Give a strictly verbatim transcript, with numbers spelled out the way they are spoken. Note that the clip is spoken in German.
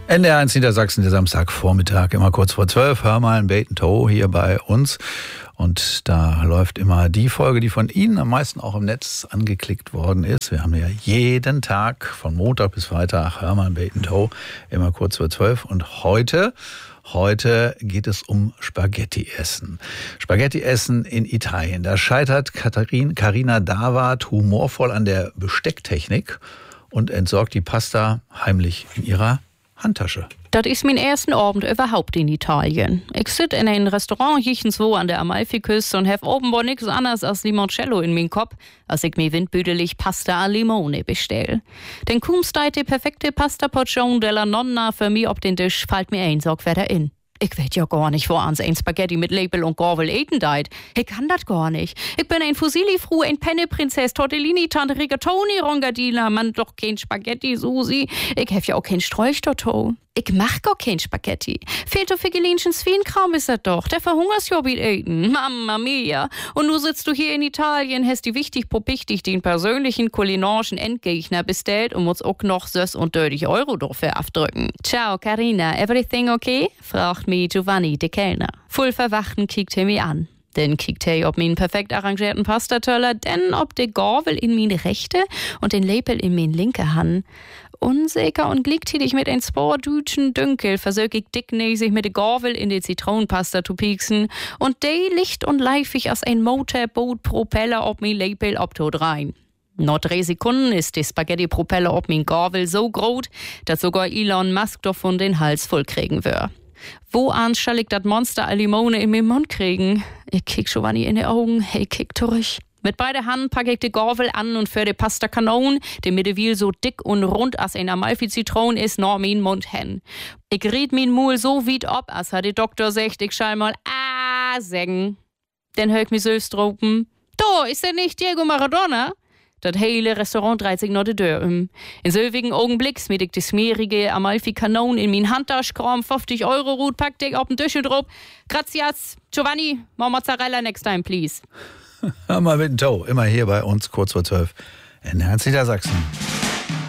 N D R eins Niedersachsen, der Samstagvormittag, immer kurz vor zwölf. Hör mal ein Bait and Tow hier bei uns. Und da läuft immer die Folge, die von Ihnen am meisten auch im Netz angeklickt worden ist. Wir haben ja jeden Tag von Montag bis Freitag Hör mal ein Bait and Tow, immer kurz vor zwölf. Und heute... Heute geht es um Spaghetti-Essen. Spaghetti-Essen in Italien. Da scheitert Katharin, Carina Dawart humorvoll an der Bestecktechnik und entsorgt die Pasta heimlich in ihrer Handtasche. Das ist mein erster Abend überhaupt in Italien. Ich sitze in einem Restaurant jichenswo an der Amalfiküste und habe offenbar nichts anderes als Limoncello in meinem Kopf, als ich mir windbüdelig Pasta a Limone bestell. Denn kaum steht die perfekte Pasta Portion della Nonna für mich auf den Tisch, fällt mir ein, sag wer in. Ich weiß ja gar nicht, wo ans ein Spaghetti mit Label und Gorvel eten deit. Ich kann das gar nicht. Ich bin ein Fusilli-Fru, ein Penne-Prinzess, Tortellini, Tante Rigatoni, Rongadina, Mann, doch kein Spaghetti, Susi. Ich hef ja auch kein Sträuchtertow. Ich mach gar kein Spaghetti. Fehlt doch für Gelinchen Swienkram ist das doch. Der verhungerst ja wie eten. Mamma mia. Und nu sitzt du hier in Italien, hast die wichtig propichtig den persönlichen kulinarischen Endgegner bestellt und musst auch noch sechs und dreißig Euro dafür abdrücken. Ciao, Carina. Everything okay? Fragt mich Giovanni, der Kellner. Voll verwachten kickt er mich an. Dann kickt er ob meinen perfekt arrangierten Pastatöller, denn ob der Gorvel in meine rechte und den Label in meine linke Hand. Unsicher und gleichzeitig mit ein paar Dütschen Dünkel versög ich dicknäsig mit der Gorvel in die Zitronenpasta zu pieksen und de licht und leifig als ein Motorboot-Propeller ob mein Label abtot rein. Nach drei Sekunden ist die Spaghetti-Propeller ob mein Gorvel so groß, dass sogar Elon Musk davon den Hals voll kriegen wird. Wo an soll ich das Monster a Limone in meinen Mund kriegen? Ich kick Giovanni in die Augen, hey, kick durch. Mit beiden Händen packe ich die Gorvel an und für die Pasta Kanon, die Mittewil so dick und rund als ein Amalfi-Zitron ist, nach meinen Mund hin. Ich ried mein Mul so weit ab, als hat der Doktor sagt, ich schall mal ah sagen. Dann hör ich mich selbst dropen. Da, ist der nicht Diego Maradona? Das hele Restaurant dreht sich noch die Tür um. In selbigen Augenblick smiet ich die smeerige Amalfi-Kanon in mein Handtasche, kram fünfzig Euro Rut, packt ich auf den Tisch drauf. Grazias, Giovanni, more Mozzarella next time, please. Hör mal mit dem Tow, immer hier bei uns, kurz vor zwölf. In Niedersachsen.